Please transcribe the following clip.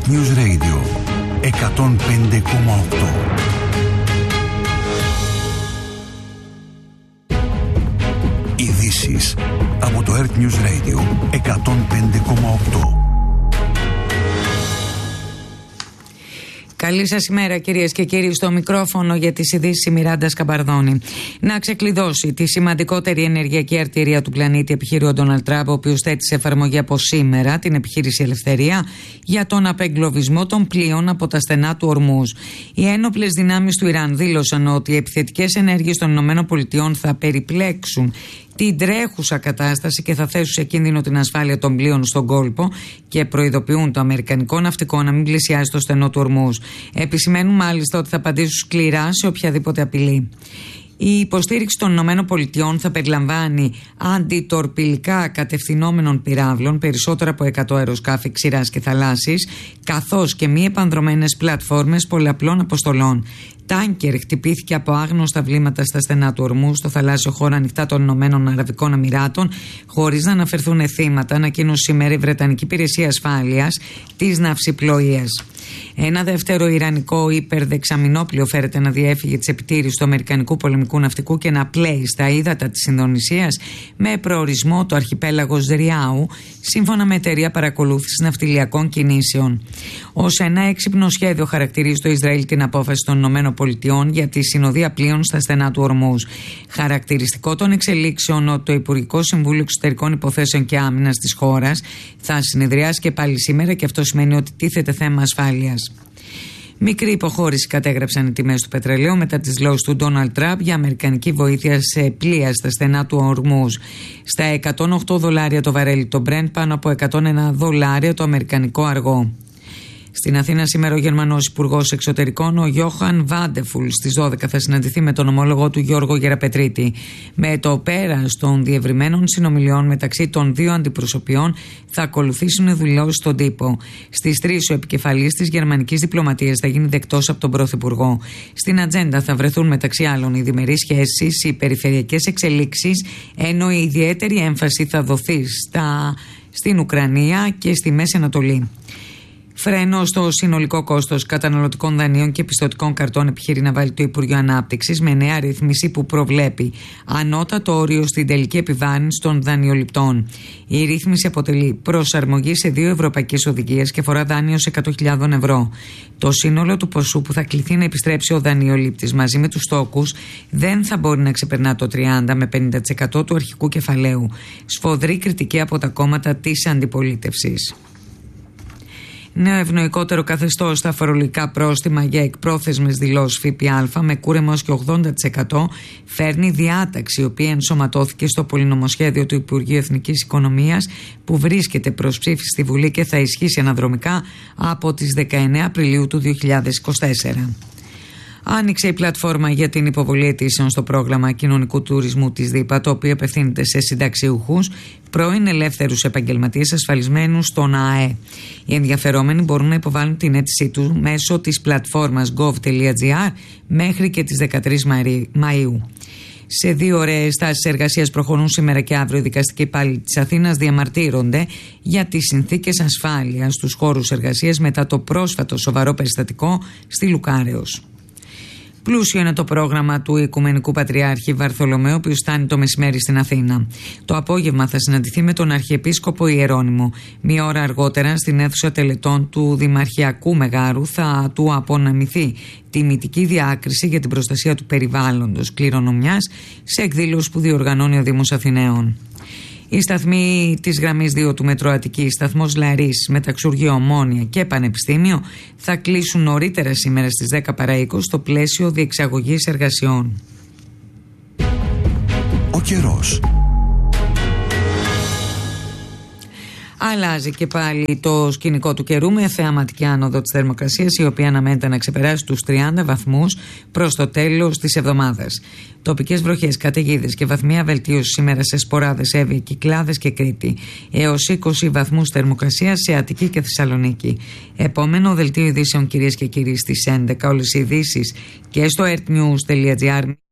Earth News Radio 105,8. Ειδήσεις από το Earth News Radio 105,8. Καλή σας ημέρα, κυρίες και κύριοι. Στο μικρόφωνο για τις ειδήσεις η Μιράντα Σκαμπαρδόνη. Να ξεκλειδώσει τη σημαντικότερη ενεργειακή αρτηρία του πλανήτη, επιχείρει ο Ντόναλντ Τραμπ, ο οποίος θέτει σε εφαρμογή από σήμερα την επιχείρηση Ελευθερία για τον απεγκλωβισμό των πλοίων από τα στενά του Ορμούζ. Οι ένοπλες δυνάμεις του Ιράν δήλωσαν ότι οι επιθετικές ενέργειες των ΗΠΑ θα περιπλέξουν την τρέχουσα κατάσταση και θα θέσουν σε κίνδυνο την ασφάλεια των πλοίων στον κόλπο και προειδοποιούν το αμερικανικό ναυτικό να μην πλησιάζει το στενό του Ορμούζ. Επισημαίνουν μάλιστα ότι θα απαντήσουν σκληρά σε οποιαδήποτε απειλή. Η υποστήριξη των ΗΠΑ θα περιλαμβάνει αντιτορπιλικά κατευθυνόμενων πυράβλων, περισσότερα από 100 αεροσκάφη ξηράς και θαλάσσης, καθώς και μη επανδρωμένες πλατφόρμες πολλαπλών αποστολών. Τάνκερ χτυπήθηκε από άγνωστα βλήματα στα στενά του Ορμούζ, στο θαλάσσιο χώρο ανοιχτά των Ηνωμένων Αραβικών Εμιράτων, χωρίς να αναφερθούν θύματα, ανακοίνωσε σήμερα η Βρετανική Υπηρεσία Ασφάλειας της Ναυσιπλοείας. Ένα δεύτερο ιρανικό υπερδεξαμηνόπλιο φέρεται να διέφυγε της επιτήρησης του αμερικανικού πολεμικού ναυτικού και να πλέει στα ύδατα της Ινδονησίας με προορισμό το αρχιπέλαγος Ριάου, σύμφωνα με εταιρεία παρακολούθησης ναυτιλιακών κινήσεων. Ως ένα έξυπνο σχέδιο χαρακτηρίζει το Ισραήλ την απόφαση των ΗΠΑ για τη συνοδεία πλοίων στα στενά του Ορμούζ. Χαρακτηριστικό των εξελίξεων ότι το Υπουργικό Συμβούλιο Εξωτερικών Υποθέσεων και Άμυνας της χώρας θα συνεδριάσει και πάλι σήμερα, και αυτό σημαίνει ότι τίθεται θέμα ασφάλειας. Μικρή υποχώρηση κατέγραψαν οι τιμές του πετρελαίου μετά τις δηλώσεις του Ντόναλντ Τραμπ για αμερικανική βοήθεια σε πλοία στα στενά του Ορμούζ. Στα $108 το βαρέλι το Brent, πάνω από $101 το αμερικανικό αργό. Στην Αθήνα σήμερα ο Γερμανός Υπουργός Εξωτερικών, ο Γιόχαν Βάντεφουλ, στις 12 θα συναντηθεί με τον ομόλογο του Γιώργο Γεραπετρίτη. Με το πέρας των διευρυμένων συνομιλιών μεταξύ των δύο αντιπροσωπιών θα ακολουθήσουν δηλώσεις στον τύπο. Στις 3 ο επικεφαλής της γερμανικής διπλωματίας θα γίνει δεκτός από τον Πρωθυπουργό. Στην ατζέντα θα βρεθούν μεταξύ άλλων οι διμερείς σχέσεις, οι περιφερειακές εξελίξεις, ενώ η ιδιαίτερη έμφαση θα δοθεί στην Ουκρανία και στη Μέση Ανατολή. Φρένο στο συνολικό κόστος καταναλωτικών δανείων και πιστωτικών καρτών επιχείρει να βάλει το Υπουργείο Ανάπτυξης με νέα ρύθμιση που προβλέπει ανώτατο όριο στην τελική επιβάρυνση των δανειοληπτών. Η ρύθμιση αποτελεί προσαρμογή σε 2 ευρωπαϊκές οδηγίες και αφορά δάνειο σε 100.000 ευρώ. Το σύνολο του ποσού που θα κληθεί να επιστρέψει ο δανειολήπτης μαζί με τους τόκους δεν θα μπορεί να ξεπερνά το 30 με 50% του αρχικού κεφαλαίου. Σφοδρή κριτική από τα κόμματα της αντιπολίτευσης. Νέο ευνοϊκότερο καθεστώς στα φορολογικά πρόστιμα για εκπρόθεσμες δηλώσεις ΦΠΑ με κούρεμα έως και 80% φέρνει διάταξη, η οποία ενσωματώθηκε στο πολυνομοσχέδιο του Υπουργείου Εθνικής Οικονομίας που βρίσκεται προς ψήφιση στη Βουλή και θα ισχύσει αναδρομικά από τις 19 Απριλίου του 2024. Άνοιξε η πλατφόρμα για την υποβολή αιτήσεων στο πρόγραμμα κοινωνικού τουρισμού της ΔΥΠΑ, το οποίο απευθύνεται σε συνταξιούχους, πρώην ελεύθερους επαγγελματίες ασφαλισμένους στον ΑΕ. Οι ενδιαφερόμενοι μπορούν να υποβάλουν την αίτησή τους μέσω της πλατφόρμας gov.gr μέχρι και τις 13 Μαΐου. Σε 2 ωραίες τάσεις εργασίας προχωρούν σήμερα και αύριο. Οι δικαστικοί υπάλληλοι της Αθήνας διαμαρτύρονται για τις συνθήκες ασφάλειας στους χώρους εργασίας μετά το πρόσφατο σοβαρό περιστατικό στη Λουκάρεως. Πλούσιο είναι το πρόγραμμα του Οικουμενικού Πατριάρχη Βαρθολομαίου, ο οποίος φτάνει το μεσημέρι στην Αθήνα. Το απόγευμα θα συναντηθεί με τον Αρχιεπίσκοπο Ιερώνυμο. 1 ώρα αργότερα, στην αίθουσα τελετών του Δημαρχιακού Μεγάρου, θα του απονεμηθεί τιμητική διάκριση για την προστασία του περιβάλλοντος κληρονομιάς σε εκδήλωση που διοργανώνει ο Δήμος Αθηναίων. Οι σταθμοί της γραμμής 2 του Μετρό Αττικής, σταθμός Λαρής, Μεταξουργείο Ομόνια και Πανεπιστήμιο θα κλείσουν νωρίτερα σήμερα στις 10 παρά 20 στο πλαίσιο διεξαγωγής εργασιών. Ο καιρός. Αλλάζει και πάλι το σκηνικό του καιρού με θεαματική άνοδο της θερμοκρασίας, η οποία αναμένεται να ξεπεράσει τους 30 βαθμούς προς το τέλος της εβδομάδας. Τοπικές βροχές, καταιγίδες και βαθμία βελτίωση σήμερα σε Σποράδες, Εύβοια, Κυκλάδες και Κρήτη. Έως 20 βαθμούς θερμοκρασίας σε Αττική και Θεσσαλονίκη. Επόμενο δελτίο ειδήσεων, κυρίες και κύριοι, στις 11. Όλες οι ειδήσεις και στο earthnews.gr.